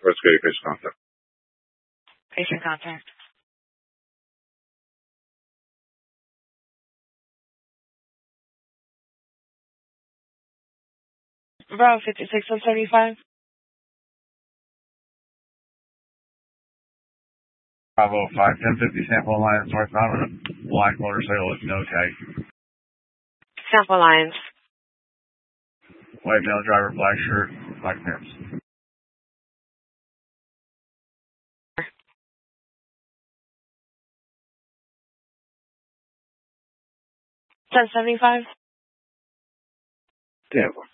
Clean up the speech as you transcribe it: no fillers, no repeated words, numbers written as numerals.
Let's get a patient contact. Patient contact. Bravo 56-175. Bravo 5-1050 sample lines northbound with black motorcycle with no tag. Sample lines. White male driver, black shirt, black pants. 1075. Tampa.